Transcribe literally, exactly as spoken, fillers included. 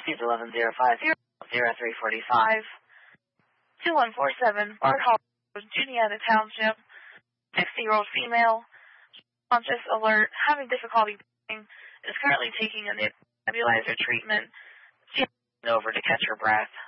Please eleven zero five zero zero three forty five. Two one four seven Bard Hall Road, Juniata Township. Sixty-year-old female. Conscious, alert, having difficulty breathing, is currently taking a nebulizer treatment. She is over to catch her breath.